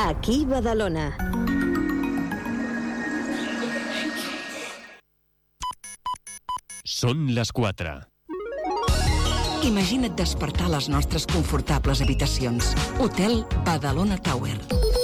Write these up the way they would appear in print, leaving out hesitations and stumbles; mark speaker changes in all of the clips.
Speaker 1: Aquí Badalona.
Speaker 2: Són les 4.
Speaker 3: Imagina't despertar a les nostres confortables habitacions. Hotel Badalona Tower.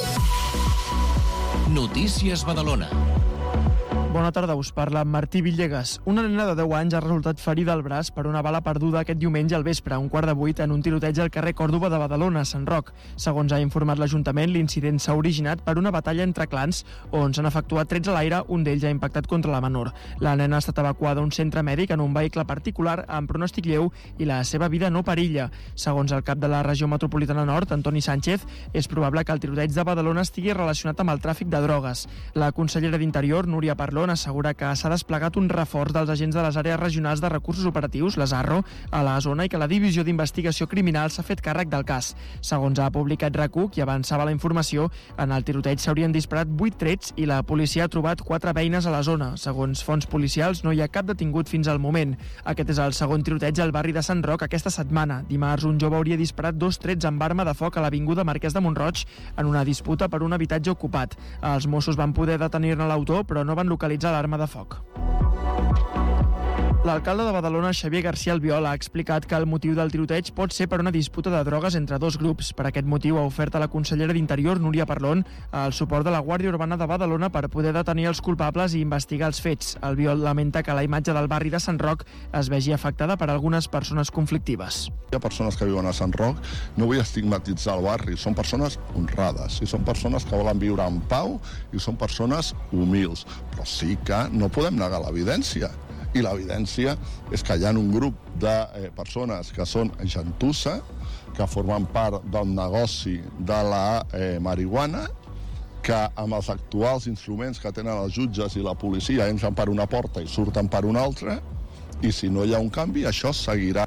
Speaker 4: Notícies Badalona.
Speaker 5: Bona tarda, us parla Martí Villegas. Una nena de 10 anys ha resultat ferida al braç per una bala perduda aquest diumenge al vespre, a 7:15, en un tiroteig al carrer Còrdova de Badalona, a Sant Roc. Segons ha informat l'Ajuntament, l'incident s'ha originat per una batalla entre clans on s'han efectuat trets a l'aire, un d'ells ha impactat contra la menor. La nena ha estat evacuada a un centre mèdic en un vehicle particular amb pronòstic lleu i la seva vida no perilla. Segons el cap de la regió metropolitana nord, Antoni Sánchez, és probable que el tiroteig de Badalona estigui relacionat amb el tràfic de drogues. La consellera d'Interior, Núria Parlon, assegura que s'ha desplegat un reforç dels agents de les àrees regionals de recursos operatius, les ARRO, a la zona i que la Divisió d'Investigació Criminal s'ha fet càrrec del cas. Segons ha publicat RAC1, qui avançava la informació, en el tiroteig s'haurien disparat 8 trets i la policia ha trobat 4 beines a la zona. Segons fonts policials, no hi ha cap detingut fins al moment. Aquest és el segon tiroteig al barri de Sant Roc aquesta setmana. Dimarts, un jove hauria disparat 2 trets amb arma de foc a l'avinguda Marquès de Montroig en una disputa per un habitatge ocupat. Els Mossos van poder detenir-ne l'autor, però no van localitzar l'arma de foc. L'alcalde de Badalona, Xavier García Albiol, ha explicat que el motiu del tiroteig pot ser per una disputa de drogues entre dos grups. Per aquest motiu ha ofert a la consellera d'Interior, Núria Parlon, el suport de la Guàrdia Urbana de Badalona per poder detenir els culpables i investigar els fets. Albiol lamenta que la imatge del barri de Sant Roc es vegi afectada per algunes persones conflictives.
Speaker 6: Hi ha persones que viuen a Sant Roc, no vull estigmatitzar el barri, són persones honrades i són persones que volen viure en pau i són persones humils, però sí que no podem negar l'evidència. I l'evidència és que hi ha un grup de persones que són gentussa, que formen part del negoci de la marihuana, que amb els actuals instruments que tenen els jutges i la policia entren per una porta i surten per una altra, i si no hi ha un canvi, això seguirà.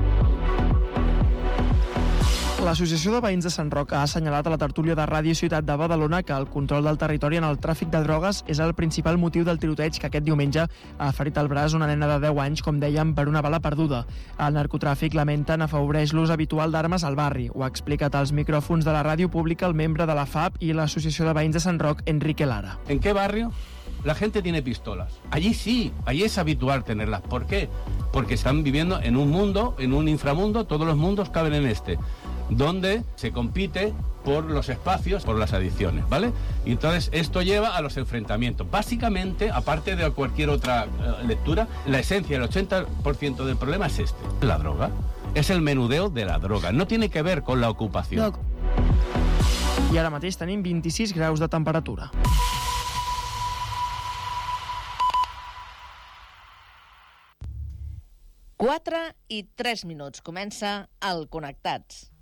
Speaker 5: L'Associació de Veïns de Sant Roc ha assenyalat a la tertúlia de Ràdio Ciutat de Badalona que el control del territori en el tràfic de drogues és el principal motiu del tiroteig que aquest diumenge ha ferit al braç una nena de 10 anys, com dèiem, per una bala perduda. El narcotràfic, lamenten, afavoreix l'ús habitual d'armes al barri. Ho ha explicat als micròfons de la ràdio pública el membre de la FAP i l'Associació de Veïns de Sant Roc, Enrique Lara.
Speaker 7: ¿En qué barrio la gente tiene pistolas? Allí sí, allí es habitual tenerlas. ¿Por qué? Porque están viviendo en un mundo, en un inframundo, todos los mundos caben en este, donde se compite por los espacios, por las adicciones, ¿vale? Y entonces esto lleva a los enfrentamientos. Básicamente, aparte de cualquier otra lectura, la esencia, el 80% del problema es la droga. Es el menudeo de la droga. No tiene que ver con la ocupación.
Speaker 5: I ara mateix tenim 26 graus de temperatura.
Speaker 8: Quatre i 3 minuts. Comença el Connectats.